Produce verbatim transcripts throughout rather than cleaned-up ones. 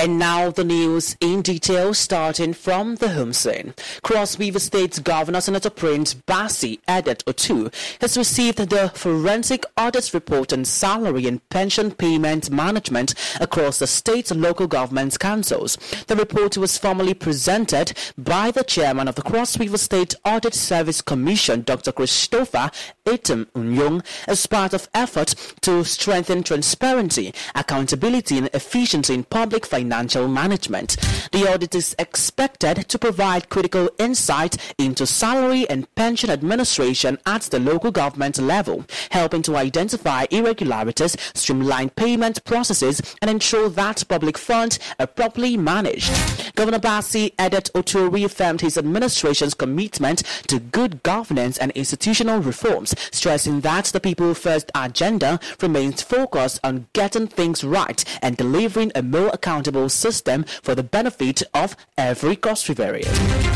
And now the news in detail, starting from the home scene. Cross River State Governor Senator Prince Bassey Edet Otu has received the forensic audit report on salary and pension payment management across the state's local government councils. The report was formally presented by the chairman of the Cross River State Audit Service Commission, Doctor Christopher Etem Unyong, as part of efforts to strengthen transparency, accountability and efficiency in public financial management. The audit is expected to provide critical insight into salary and pension administration at the local government level, helping to identify irregularities, streamline payment processes, and ensure that public funds are properly managed. Governor Bassey Edet Otu reaffirmed his administration's commitment to good governance and institutional reforms, stressing that the People First agenda remains focused on getting things right and delivering a more accountable system for the benefit of every Cross Riverian.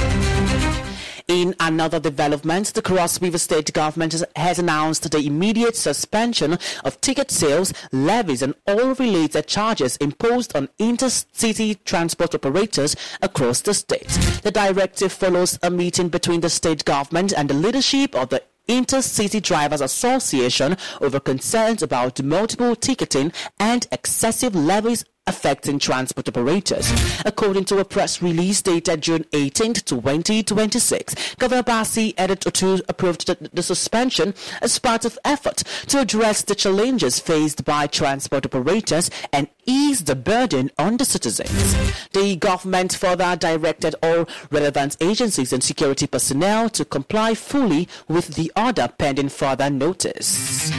In another development, the Cross River State government has announced the immediate suspension of ticket sales, levies and all related charges imposed on intercity transport operators across the state. The directive follows a meeting between the state government and the leadership of the Intercity Drivers Association over concerns about multiple ticketing and excessive levies affecting transport operators. According to a press release dated June eighteenth, twenty twenty-six, Governor Bassey Edet Otu approved the, the suspension as part of effort to address the challenges faced by transport operators and ease the burden on the citizens. The government further directed all relevant agencies and security personnel to comply fully with the order pending further notice.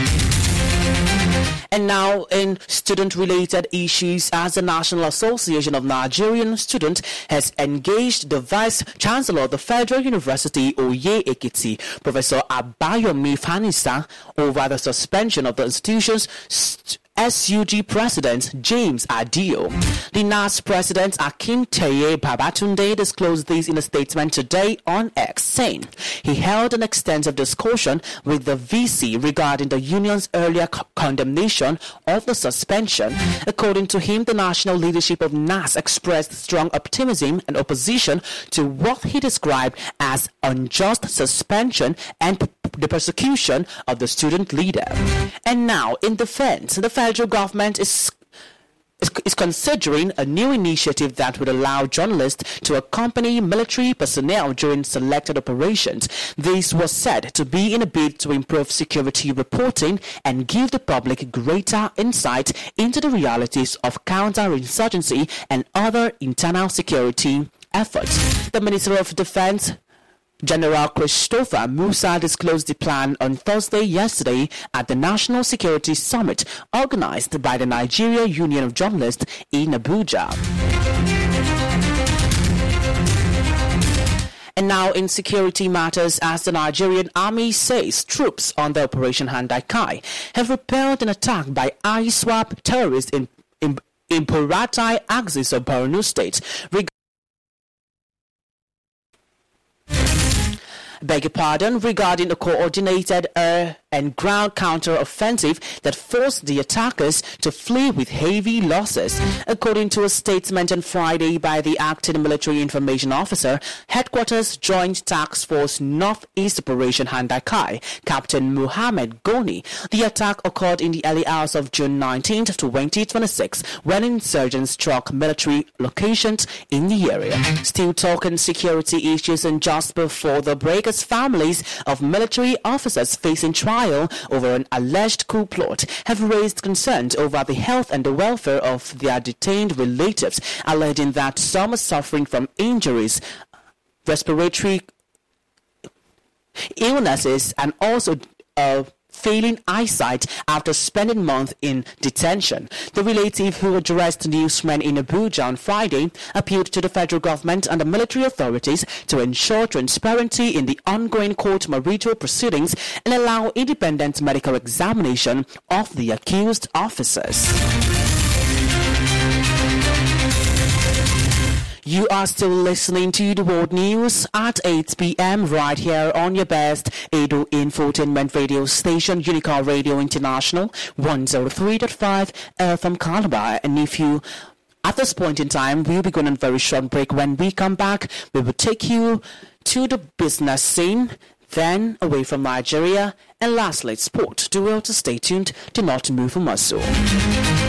And now in student-related issues, as the National Association of Nigerian Students has engaged the Vice-Chancellor of the Federal University, Oye Ekiti, Professor Abayomi Fanisa, over the suspension of the institution's st- S U G President James Adio. The N A S President Akinteye Babatunde disclosed this in a statement today on X, saying he held an extensive discussion with the V C regarding the union's earlier co- condemnation of the suspension. According to him, the national leadership of N A S expressed strong optimism and opposition to what he described as unjust suspension and p- the persecution of the student leader. And now, in defense, the federal government is is considering a new initiative that would allow journalists to accompany military personnel during selected operations. This was said to be in a bid to improve security reporting and give the public greater insight into the realities of counterinsurgency and other internal security efforts. The Minister of Defense, General Christopher Musa, disclosed the plan on Thursday yesterday at the National Security Summit organized by the Nigeria Union of Journalists in Abuja. And now in security matters, as the Nigerian Army says troops on the Operation Handai Kai have repelled an attack by I SWAP terrorists in, in, in Puratai axis of Borno State. Reg- Beg your pardon, regarding a coordinated air and ground counter-offensive that forced the attackers to flee with heavy losses. According to a statement on Friday by the acting military information officer, Headquarters Joint Task Force Northeast Operation Handai Kai, Captain Muhammad Goni, the attack occurred in the early hours of June nineteenth, twenty twenty-six, when insurgents struck military locations in the area. Still talking security issues, and just before the break, as families of military officers facing trial over an alleged coup plot have raised concerns over the health and the welfare of their detained relatives, alleging that some are suffering from injuries, respiratory illnesses, and also uh, failing eyesight after spending months in detention. The relative who addressed newsmen in Abuja on Friday appealed to the federal government and the military authorities to ensure transparency in the ongoing court-martial proceedings and allow independent medical examination of the accused officers. You are still listening to the World News at eight p.m. right here on your best Edo infotainment radio station, Unica Radio International, one oh three point five F M Calabar. And if you At this point in time, we'll be going on a very short break. When we come back, we will take you to the business scene, then away from Nigeria, and lastly, sport. Do well to stay tuned. Do not move from us.